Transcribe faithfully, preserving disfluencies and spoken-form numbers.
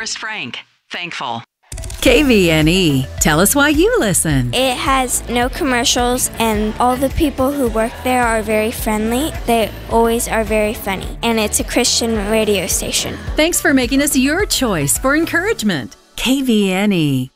Forest Frank. Thankful. K V N E. Tell us why you listen. It has no commercials, and all the people who work there are very friendly. They always are very funny, and it's a Christian radio station. Thanks for making us your choice for encouragement. K V N E.